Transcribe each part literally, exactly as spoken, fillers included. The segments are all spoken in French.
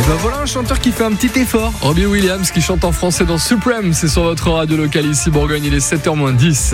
Ben voilà un chanteur qui fait un petit effort. Robbie Williams qui chante en français dans Supreme. C'est sur votre radio locale ici Bourgogne. Il est sept heures moins dix.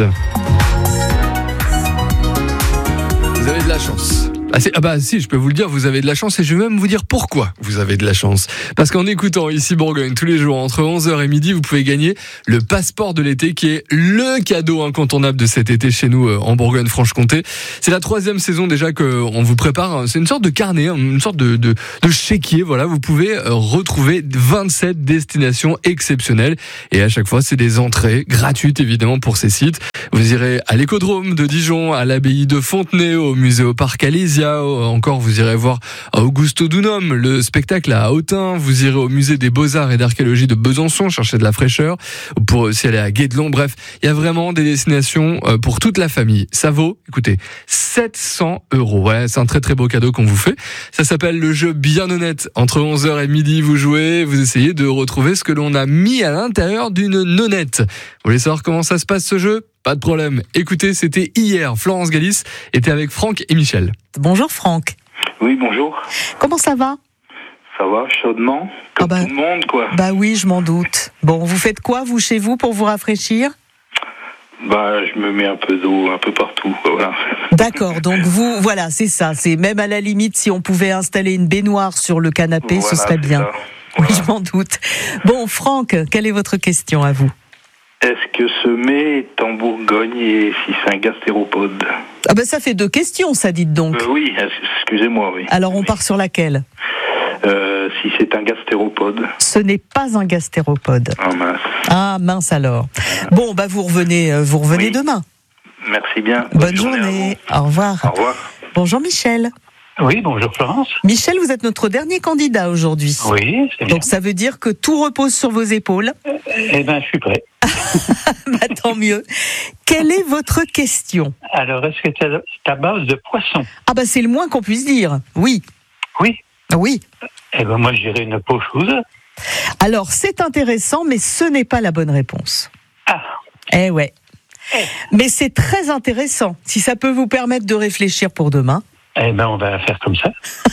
Vous avez de la chance. Ah, c'est, ah bah si, je peux vous le dire, vous avez de la chance et je vais même vous dire pourquoi vous avez de la chance. Parce qu'en écoutant ici Bourgogne tous les jours entre onze heures et midi, vous pouvez gagner le passeport de l'été qui est le cadeau incontournable de cet été chez nous euh, en Bourgogne-Franche-Comté. C'est la troisième saison déjà qu'on vous prépare. C'est une sorte de carnet, une sorte de, de, de chéquier. Voilà, vous pouvez euh, retrouver vingt-sept destinations exceptionnelles et à chaque fois c'est des entrées gratuites évidemment pour ces sites. Vous irez à l'écodrome de Dijon, à l'abbaye de Fontenay, au musée au parc Alésia. Encore, vous irez voir à Augusto Dunum, le spectacle à Autun. Vous irez au musée des Beaux-Arts et d'Archéologie de Besançon, chercher de la fraîcheur. Vous pourrez aussi aller à Guédelon. Bref, il y a vraiment des destinations pour toute la famille. Ça vaut, écoutez, sept cents euros. Ouais, c'est un très très beau cadeau qu'on vous fait. Ça s'appelle le jeu Bien Honnête. Entre onze heures et midi, vous jouez, vous essayez de retrouver ce que l'on a mis à l'intérieur d'une nonnette. Vous voulez savoir comment ça se passe ce jeu ? Pas de problème. Écoutez, c'était hier. Florence Galis était avec Franck et Michel. Bonjour Franck. Oui, bonjour. Comment ça va ? Ça va, chaudement, comme ah bah, tout le monde, quoi. Bah oui, je m'en doute. Bon, vous faites quoi, vous, chez vous, pour vous rafraîchir ? Bah, je me mets un peu d'eau un peu partout, quoi, voilà. D'accord, donc vous, voilà, c'est ça. C'est même à la limite, si on pouvait installer une baignoire sur le canapé, Voilà, ce serait bien. ça. Voilà. Oui, je m'en doute. Bon, Franck, quelle est votre question à vous ? Est-ce que ce mets est en Bourgogne et si c'est un gastéropode ? Ah ben ça fait deux questions, ça, dites donc. Euh, oui, excusez-moi, oui. Alors on part sur laquelle ? euh, Si c'est un gastéropode. Ce n'est pas un gastéropode. Ah mince. Ah mince alors. Bon, bah vous revenez, vous revenez Oui. demain. Merci bien. Bonne, Bonne journée. journée Au revoir. Au revoir. Bonjour Michel. Oui, bonjour Florence. Michel, vous êtes notre dernier candidat aujourd'hui. Oui, c'est bien. Donc ça veut dire que tout repose sur vos épaules. Eh bien, je suis prêt. Bah, tant mieux. Quelle est votre question ? Alors, est-ce que c'est à base de poisson ? Ah bah c'est le moins qu'on puisse dire. Oui. Oui. Oui. Eh bien, moi, je dirais une pochouse. Alors c'est intéressant, mais ce n'est pas la bonne réponse. Ah. Eh ouais. Eh. Mais c'est très intéressant. Si ça peut vous permettre de réfléchir pour demain. Eh bien, on va faire comme ça.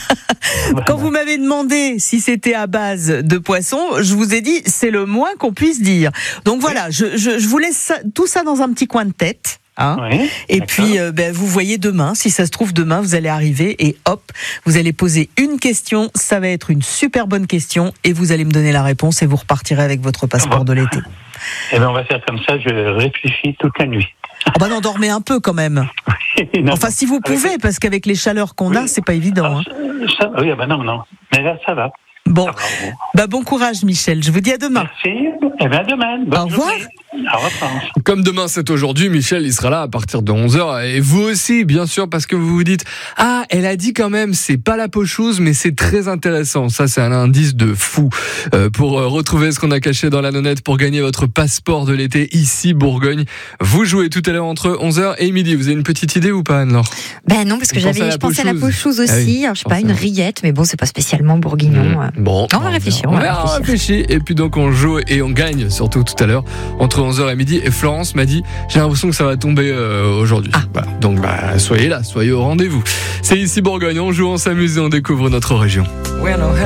Quand vous m'avez demandé si c'était à base de poisson, je vous ai dit c'est le moins qu'on puisse dire. Donc voilà, je, je, je vous laisse ça, tout ça dans un petit coin de tête. Hein. Oui, et d'accord. puis euh, ben, vous voyez demain, si ça se trouve demain, vous allez arriver et hop, vous allez poser une question, ça va être une super bonne question et vous allez me donner la réponse et vous repartirez avec votre passeport de l'été. Eh bien, on va faire comme ça, je réfléchis toute la nuit. Ah bah non, dormez un peu quand même. Non, Enfin, si vous pouvez, avec... parce qu'avec les chaleurs qu'on oui. a, c'est pas évident. Hein. Ça, oui, ah ben non, non. Mais là, ça va. Bon, Ça va, bon. Bah bon courage Michel, je vous dis à demain. Merci. Eh bien, à demain. Bonne Au revoir. journée. Au revoir, France. Comme demain c'est aujourd'hui, Michel il sera là à partir de onze heures et vous aussi bien sûr parce que vous vous dites ah elle a dit quand même c'est pas la pochouse mais c'est très intéressant. Ça c'est un indice de fou euh, pour euh, retrouver ce qu'on a caché dans la nonnette pour gagner votre passeport de l'été ici Bourgogne. Vous jouez tout à l'heure entre onze heures et midi. Vous avez une petite idée ou pas Anne-Laure ? Ben non parce que Vous pensez j'avais à la je pensais à la pochouse pochouse aussi. Ah oui, Alors je sais pas pensez une à- rillette mais bon c'est pas spécialement bourguignon. Mmh. Bon, On va réfléchir, On on va va réfléchir. réfléchir et puis donc on joue et on gagne surtout tout à l'heure entre onze heures et midi. Et Florence m'a dit j'ai l'impression que ça va tomber euh, aujourd'hui. Ah. Voilà. Donc bah soyez là, soyez au rendez-vous. C'est ici Bourgogne, on joue, on s'amuse et on découvre notre région.